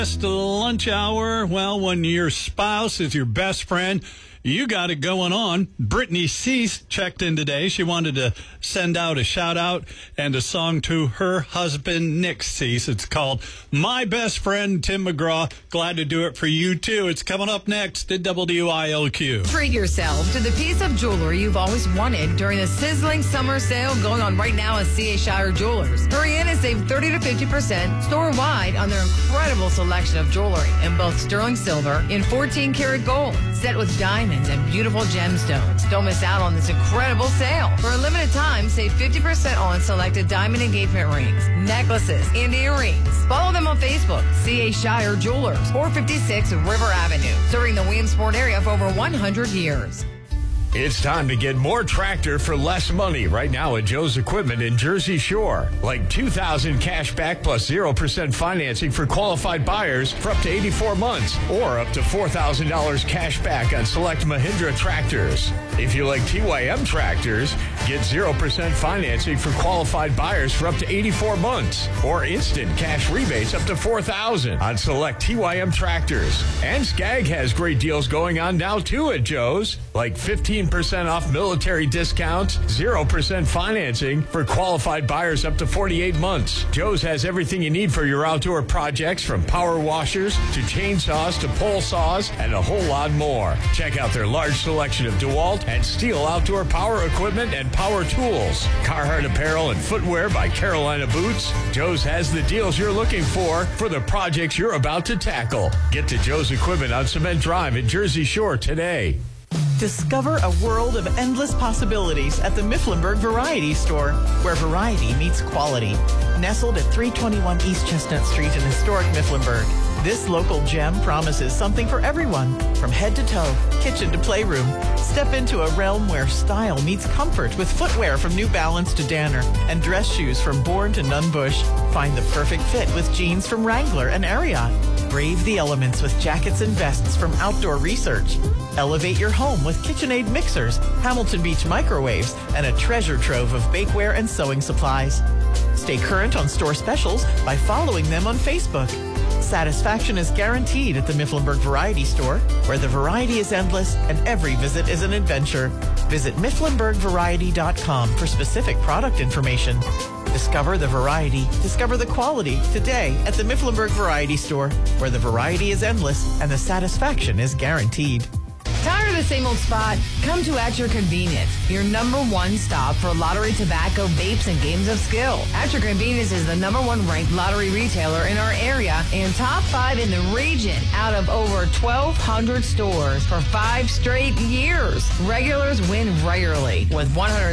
Just lunch hour. Well, when your spouse is your best friend, you got it going on. Brittany Cease checked in today. She wanted to send out a shout out and a song to her husband, Nick Cease. It's called My Best Friend, Tim McGraw. Glad to do it for you, too. It's coming up next at WILQ. Treat yourself to the piece of jewelry you've always wanted during the sizzling summer sale going on right now at C.A. Shire Jewelers. Hurry in and save 30 to 50% store-wide on their incredible selection of jewelry in both sterling silver and 14-karat gold, set with diamonds and beautiful gemstones. Don't miss out on this incredible sale. For a limited time, save 50% on selected diamond engagement rings, necklaces, and earrings. Follow them on Facebook, C.A. Shire Jewelers, 456 River Avenue, serving the Williamsport area for over 100 years. It's time to get more tractor for less money right now at Joe's Equipment in Jersey Shore. Like $2,000 cash back plus 0% financing for qualified buyers for up to 84 months or up to $4,000 cash back on select Mahindra tractors. If you like TYM tractors, get 0% financing for qualified buyers for up to 84 months or instant cash rebates up to $4,000 on select TYM tractors. And Skag has great deals going on now too at Joe's, like 15% off military discounts, 0% financing for qualified buyers up to 48 months. Joe's has everything you need for your outdoor projects, from power washers to chainsaws to pole saws and a whole lot more. Check out their large selection of DeWalt and Steel outdoor power equipment and power tools. Carhartt apparel and footwear by Carolina Boots. Joe's has the deals you're looking for the projects you're about to tackle. Get to Joe's Equipment on Cement Drive in Jersey Shore today. Discover a world of endless possibilities at the Mifflinburg Variety Store, where variety meets quality. Nestled at 321 East Chestnut Street in historic Mifflinburg, this local gem promises something for everyone, from head to toe, kitchen to playroom. Step into a realm where style meets comfort with footwear from New Balance to Danner and dress shoes from Bourne to Nunn Bush. Find the perfect fit with jeans from Wrangler and Ariat. Brave the elements with jackets and vests from Outdoor Research. Elevate your home with KitchenAid mixers, Hamilton Beach microwaves, and a treasure trove of bakeware and sewing supplies. Stay current on store specials by following them on Facebook. Satisfaction is guaranteed at the Mifflinburg Variety Store, where the variety is endless and every visit is an adventure. Visit MifflinburgVariety.com for specific product information. Discover the variety, discover the quality today at the Mifflinburg Variety Store, where the variety is endless and the satisfaction is guaranteed. Tired of the same old spot? Come to At Your Convenience, your number one stop for lottery, tobacco, vapes, and games of skill. At Your Convenience is the number one ranked lottery retailer in our area and top 5 in the region out of over 1,200 stores for 5 straight years. Regulars win regularly, with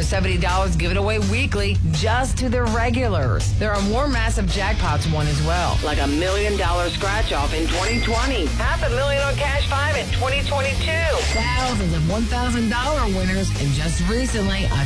$170 given away weekly just to the regulars. There are more massive jackpots won as well, like $1 million scratch-off in 2020, $500,000 on Cash 5 in 2022. Thousands of $1,000 winners, and just recently, a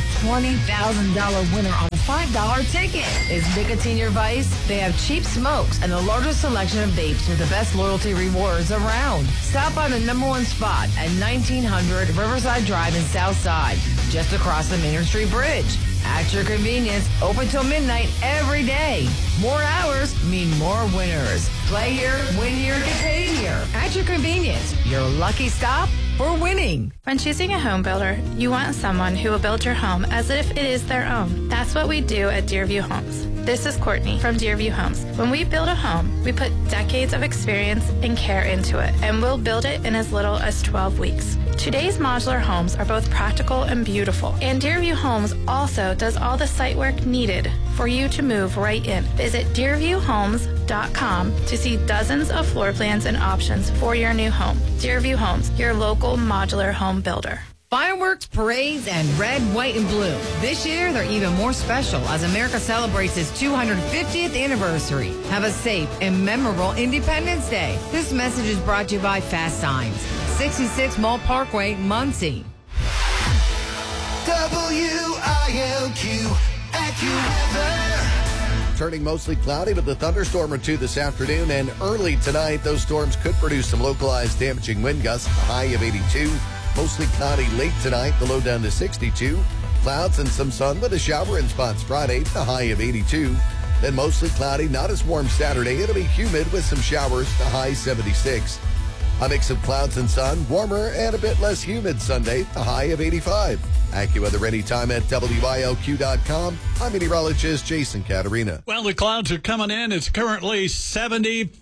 $20,000 winner on a $5 ticket. Is nicotine your vice? They have cheap smokes and the largest selection of vapes with the best loyalty rewards around. Stop by the number one spot at 1900 Riverside Drive in Southside, just across the Main Street Bridge. At Your Convenience, open till midnight every day. More hours mean more winners. Play here, win here, get paid here. At Your Convenience, your lucky stop for winning. When choosing a home builder, you want someone who will build your home as if it is their own. That's what we do at Deerview Homes. This is Courtney from Deerview Homes. When we build a home, we put decades of experience and care into it, and we'll build it in as little as 12 weeks. Today's modular homes are both practical and beautiful, and Deerview Homes also does all the site work needed for you to move right in. Visit DeerviewHomes.com to see dozens of floor plans and options for your new home. Deerview Homes, your local modular home builder. Fireworks, parades, and red, white, and blue. This year, they're even more special as America celebrates its 250th anniversary. Have a safe and memorable Independence Day. This message is brought to you by Fast Signs, 66 Mall Parkway, Muncie. WILQ, AccuWeather. Turning mostly cloudy with a thunderstorm or two this afternoon, and early tonight, those storms could produce some localized damaging wind gusts, a high of 82. Mostly cloudy late tonight, the low down to 62. Clouds and some sun with a shower in spots Friday, the high of 82. Then mostly cloudy, not as warm Saturday. It'll be humid with some showers, the high 76. A mix of clouds and sun, warmer and a bit less humid Sunday, the high of 85. AccuWeather anytime at WIOQ.com. I'm meteorologist Jason Caterina. Well, the clouds are coming in. It's currently 70.